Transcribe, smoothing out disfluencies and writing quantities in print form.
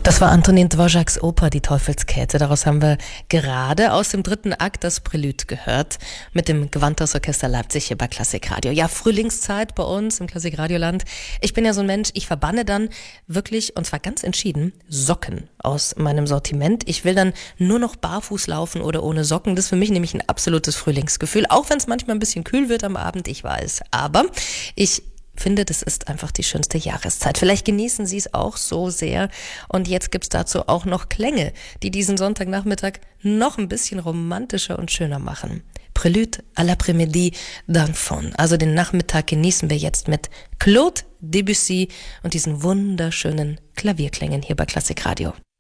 Das war Antonin Dvořáks Oper Die Teufelskette. Daraus haben wir gerade aus dem dritten Akt das Prelude gehört mit dem Gewandhausorchester Leipzig hier bei Klassikradio. Ja, Frühlingszeit bei uns im Klassikradioland. Ich bin ja so ein Mensch, ich verbanne dann wirklich, und zwar ganz entschieden, Socken aus meinem Sortiment. Ich will dann nur noch barfuß laufen oder ohne Socken. Das ist für mich nämlich ein absolutes Frühlingsgefühl, auch wenn es manchmal ein bisschen kühl wird am Abend, ich weiß. Aber ich finde, das ist einfach die schönste Jahreszeit. Vielleicht genießen Sie es auch so sehr. Und jetzt gibt's dazu auch noch Klänge, die diesen Sonntagnachmittag noch ein bisschen romantischer und schöner machen. Prélude à l'après-midi d'Anfon. Also den Nachmittag genießen wir jetzt mit Claude Debussy und diesen wunderschönen Klavierklängen hier bei Klassikradio.